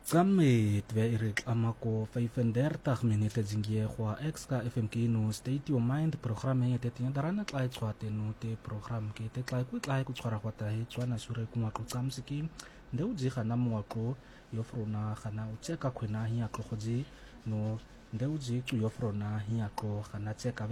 Tsamme dve irik amako 35 minute zingie kwa exka FMK no State Your Mind program e te tinga darana tlai tswate no te program ke te tlai ku tswara kwa tahe tswana sure kuma ko tsamsiki ndeu ji khana mwako yo frona khana ucheka khwena hi aklo khoji no ndeu ji ku yo frona hi aklo khana cheka